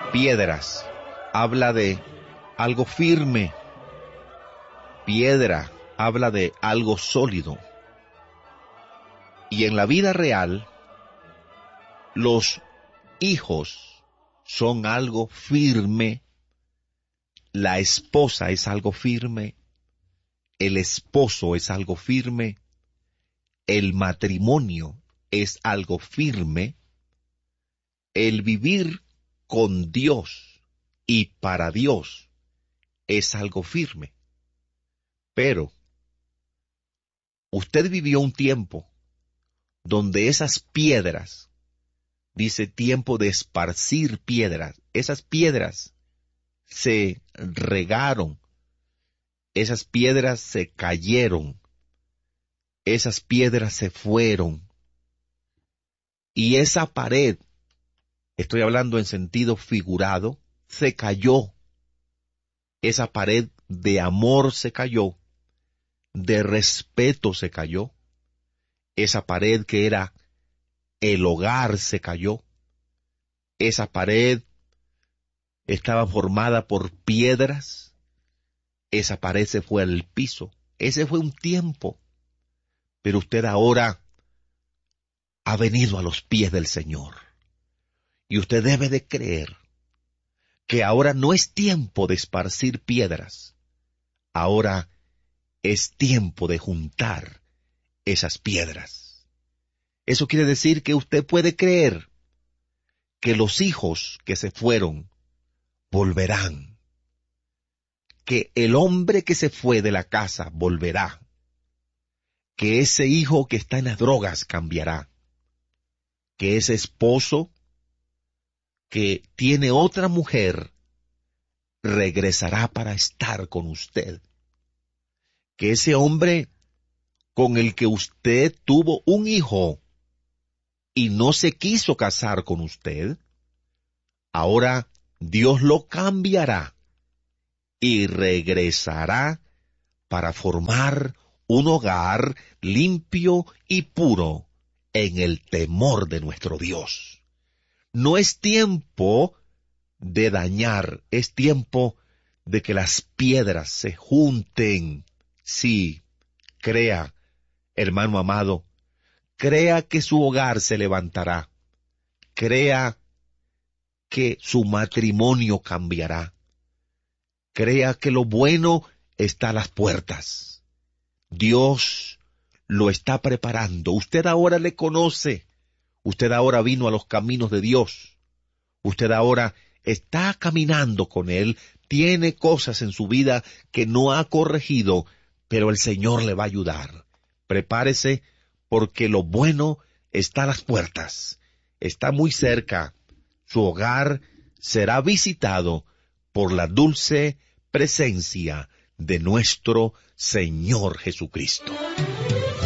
Piedras habla de algo firme. Piedra habla de algo sólido. Y en la vida real, los hijos son algo firme, la esposa es algo firme, el esposo es algo firme, el matrimonio es algo firme, el vivir con Dios y para Dios es algo firme. Pero usted vivió un tiempo donde esas piedras, dice tiempo de esparcir piedras, esas piedras se regaron, esas piedras se cayeron, esas piedras se fueron, y esa pared, estoy hablando en sentido figurado, se cayó. Esa pared de amor se cayó, de respeto se cayó, esa pared que era el hogar se cayó, esa pared estaba formada por piedras, esa pared se fue al piso. Ese fue un tiempo, pero usted ahora ha venido a los pies del Señor. Y usted debe de creer que ahora no es tiempo de esparcir piedras, ahora es tiempo de juntar esas piedras. Eso quiere decir que usted puede creer que los hijos que se fueron volverán, que el hombre que se fue de la casa volverá, que ese hijo que está en las drogas cambiará, que ese esposo que tiene otra mujer regresará para estar con usted, que ese hombre con el que usted tuvo un hijo y no se quiso casar con usted, ahora Dios lo cambiará y regresará para formar un hogar limpio y puro en el temor de nuestro Dios. No es tiempo de dañar, es tiempo de que las piedras se junten. Sí, crea, hermano amado, crea que su hogar se levantará, crea que su matrimonio cambiará, crea que lo bueno está a las puertas. Dios lo está preparando. Usted ahora le conoce. Usted ahora vino a los caminos de Dios. Usted ahora está caminando con Él. Tiene cosas en su vida que no ha corregido, pero el Señor le va a ayudar. Prepárese porque lo bueno está a las puertas. Está muy cerca. Su hogar será visitado por la dulce presencia de nuestro Señor Jesucristo.